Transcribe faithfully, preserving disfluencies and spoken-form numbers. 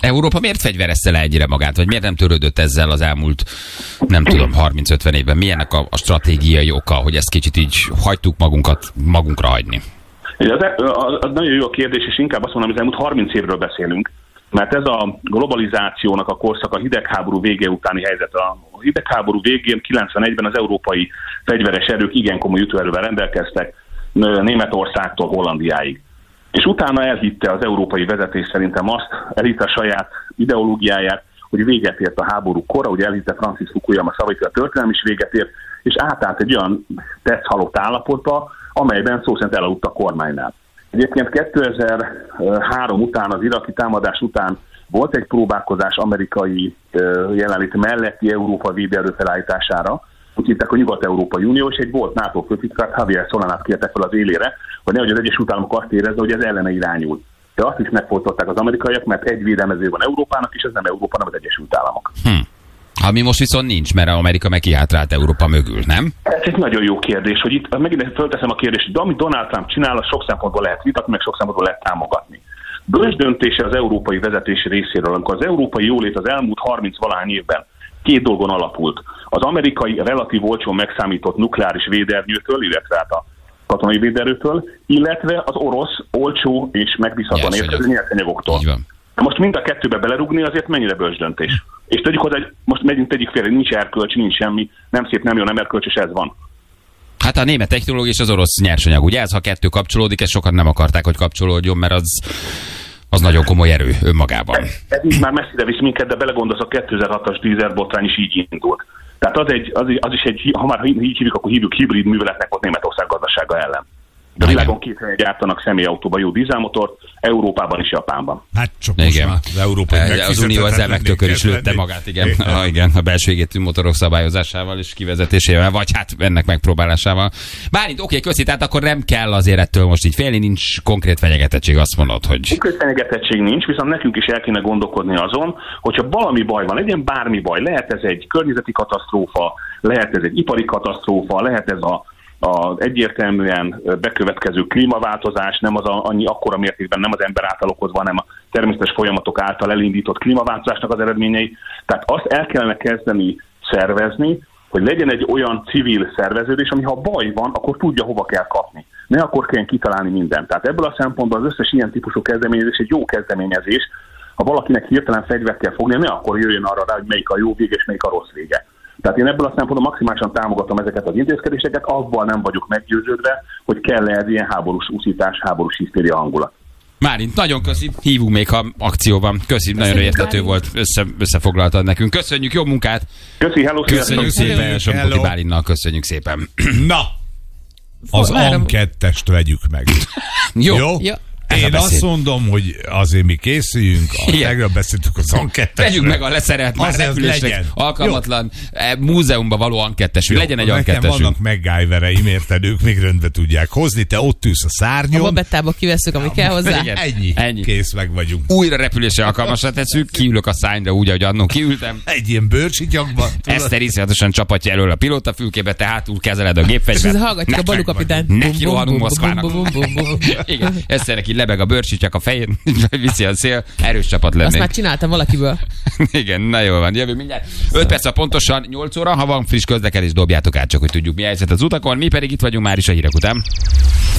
Európa miért fegyverezte le ennyire magát, vagy miért nem törődött ezzel az elmúlt, nem tudom, harminc-ötven évben? Milyennek a, a stratégiai oka, hogy ezt kicsit így hagytuk magunkat magunkra hagyni? Az, az, az nagyon jó a kérdés, és inkább azt mondom, hogy az elmúlt harminc évről beszélünk, mert ez a globalizációnak a korszak, a hidegháború vége utáni helyzet. A hidegháború végén kilencvenegyben az európai fegyveres erők igen komoly ütőerővel rendelkeztek, Németországtól Hollandiáig. És utána elhitte az európai vezetés szerintem azt, elhitte a saját ideológiáját, hogy véget ért a háború kora, ugye elhitte Francis Fukuyama szavait, hogy a történelem is véget ért, és átállt egy olyan tetszhalott állapotba, amelyben szó szerint elaludt a kormánynál. Egyébként kétezer-három után, az iraki támadás után volt egy próbálkozás amerikai jelenlét melletti Európa védelő felállítására, úgy hittek a Nyugat-Európai Unió, és egy volt NATO főtitkár, Javier Solanát kértek fel az élére, hogy nehogy az Egyesült Államok azt érezze, hogy ez ellene irányul. De azt is megfolytották az amerikaiak, mert egy védelmező van Európának, és ez nem Európa, hanem az Egyesült Államok. Hm. Ami most viszont nincs, mert Amerika meg kihátrált Európa mögül, nem? Ez egy nagyon jó kérdés, hogy itt megint fölteszem a kérdést, hogy amit Donald Trump csinál, az sok szempontból lehet vitatni, meg sok szempontból lehet támogatni. Bölcs döntése az európai vezetés részéről, amikor az európai jólét az elmúlt harminc-valahány évben két dolgon alapult. Az amerikai relatív olcsón megszámított nukleáris védernyőtől, illetve hát a katonai véderőtől, illetve az orosz olcsó és megbízhatóan érkező nyersanyagoktól. Most mind a kettőbe belerúgni azért mennyire bölcs döntés. És tegyük hozzá, hogy most megyünk tegyük félre, nincs erkölcs, nincs semmi, nem szép, nem jó, nem erkölcs, és ez van. Hát a német technológia és az orosz nyersanyag, ugye ez, ha kettő kapcsolódik, ezt sokan nem akarták, hogy kapcsolódjon, mert az, az nagyon komoly erő önmagában. Ez, ez így már messzire visz minket, de belegondolsz, a kétezer-hatas dízelbotrány is így indult. Tehát az, egy, az, az is egy, ha már így hívjuk, akkor hívjuk hibrid műveletnek volt Németország gazdasága ellen. De a világon két helyen gyártanak személyautóban jó dízelmotort, Európában és Japánban. Hát csak most igen. már az európai az Unió ezzel megtökör is lőtte magát, igen. Ah, igen. A belső égető motorok szabályozásával és kivezetésével, vagy hát ennek megpróbálásával. Bárint, oké, köszi, tehát akkor nem kell azért ettől most így félni, nincs konkrét fenyegetettség, azt mondod, hogy... Konkrét fenyegetettség nincs, viszont nekünk is el kéne gondolkodni azon, hogyha valami baj van, legyen bármi baj, lehet ez egy környezeti katasztrófa, lehet ez egy ipari katasztrófa, lehet ez a az egyértelműen bekövetkező klímaváltozás, nem az a, annyi akkora mértékben nem az ember által okozva, hanem a természetes folyamatok által elindított klímaváltozásnak az eredményei. Tehát azt el kellene kezdeni szervezni, hogy legyen egy olyan civil szerveződés, ami ha baj van, akkor tudja, hova kell kapni. Ne akkor kell kitalálni mindent. Tehát ebből a szempontból az összes ilyen típusú kezdeményezés egy jó kezdeményezés. Ha valakinek hirtelen fegyvert kell fognia, ne akkor jöjjön arra rá, hogy melyik a jó vége és melyik a rossz vége. Tehát én ebből a szempontból maximálisan támogatom ezeket az intézkedéseket, abban nem vagyok meggyőződve, hogy kell-e ez ilyen háborús úszítás, háborús hisztéria hangulat. Márint, nagyon köszi, hívunk még, ha akcióban. Köszi, nagyon érthető volt, össze, összefoglaltad nekünk. Köszönjük, jó munkát! Köszi, hello, köszönjük szépen, Somogyi Bálintnak, köszönjük szépen. Na, az am kettest vegyük meg. Jó. Jó? Jó. Én azt mondom, hogy azért mi készüljünk, tegnap beszéltük az am kettesre. Vegyük meg a leszerelt, már repülésre alkalmatlan jó. Múzeumban való am kettes, legyen egy am kettesünk. Nekem vannak MacGyvereim, érted, ők még rendbe tudják hozni, te ott ülsz a szárnyon. A babettába kivesszük, ami kell hozzá. Igen, ennyi. ennyi, kész meg vagyunk. Újra repülésre alkalmasra tesszük, kiülök a szárnyra úgy, ahogy annól kiültem. Egy ilyen bőrcsityakban. Eszter iszonyatosan csapatja elől a pilótafülkébe, te hátul kezeled a gépfegyvert. És hallgatjuk a balukapitányt. Neki rohanunk Moszkvának. Igen, Eszter neki lebeg a bőrcsicsák a fején, viszi a szél, erős csapat lennénk. Azt már csináltam valakiből. Igen, na jól van, jövő mindjárt. öt perc a pontosan nyolc óra, ha van friss közlekedés, dobjátok át, csak hogy tudjuk mi helyzet az utakon, mi pedig itt vagyunk már is a hírek után.